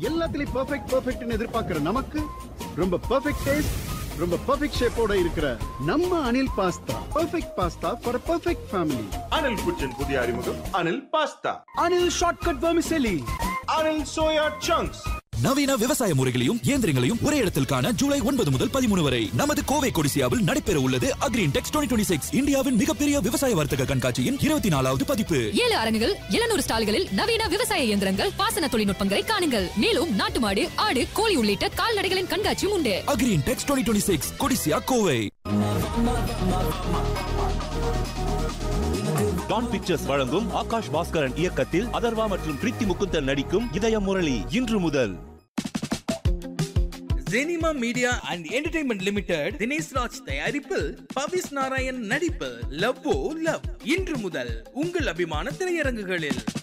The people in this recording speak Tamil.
எல்லாத்துலயும் பெர்ஃபெக்ட்னு எதிர்பார்க்கிற நமக்கு ரொம்ப பெர்ஃபெக்ட் டேஸ்ட், ரொம்ப பெர்ஃபெக்ட் ஷேப்போட இருக்கிற நம்ம Anil pasta perfect pasta for perfect family. Anil குச்சின் புதிய அறிமுகம் Anil pasta. Anil shortcut vermicelli. Anil soya chunks. நவீன விவசாய முறைகளையும் இயந்திரங்களையும் ஒரே இடத்தில் காண ஜூலை 9 முதல் 13 வரை நமது கோவை கொடிசியாவில் நடைபெற உள்ளது அக்ரின்டெக்ஸ் 2026 இந்தியாவின் மிகப்பெரிய விவசாய வர்த்தக கண்காட்சியின் 24வது பதிப்பு. 7 அரங்குகள், 700 ஸ்டால்களில் நவீன விவசாய இயந்திரங்கள், பாசன தொழில்நுட்பங்களை காணுங்கள். மேலும் நாட்டு மாடு, ஆடு, கோழி உள்ளிட்ட கால்நடைகளின் கண்காட்சியும் உண்டு. அக்ரின்டெக்ஸ் 2026 கொடிசியா கோவை. டான் பிக்சர்ஸ் வழங்கும் ஆகாஷ் பாஸ்கரன் இயக்கத்தில் அதர்வா மற்றும் பிரீத்தி முகுந்தன் நடிக்கும் இதய முரளி இன்று முதல். Jenima media and entertainment limited Dinesh Raj தயாரிப்பில் பவிஸ் நாராயண் நடிப்பில் லவ்வோ லவ் இன்று முதல் உங்கள் அபிமான திரையரங்குகளில்.